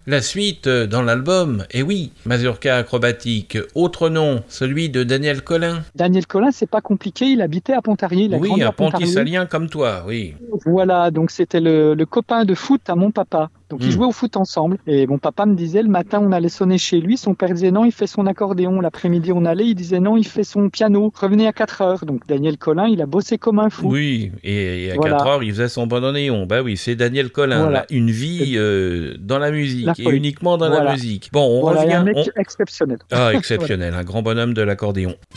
La suite dans l'album, eh oui, Mazurka acrobatique, autre nom, celui de Daniel Colin. Daniel Colin, c'est pas compliqué, il habitait à Pontarlier, il a Oui, grandi un à Pontarlier. Pontisalien comme toi, oui. Voilà, donc c'était le copain de foot à mon papa. Donc ils jouaient au foot ensemble. Et mon papa me disait, le matin, on allait sonner chez lui. Son père disait non, il fait son accordéon. L'après-midi, on allait, il disait non, il fait son piano. Revenez à 4 heures. Donc Daniel Colin, il a bossé comme un fou. Oui, et à 4 Voilà, heures, il faisait son bandoneon. Bah oui, c'est Daniel Colin, là. voilà. Une C'est vie dans la la musique, et folie. uniquement dans la Voilà, musique. Bon, on voilà, et un revient... mec exceptionnel. Ah, Voilà. exceptionnel, un grand bonhomme de l'accordéon.